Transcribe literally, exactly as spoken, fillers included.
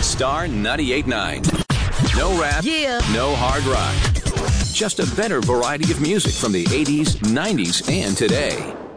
Star ninety-eight point nine. No rap, Yeah. no hard rock. Just a better variety of music from the eighties, nineties, and today.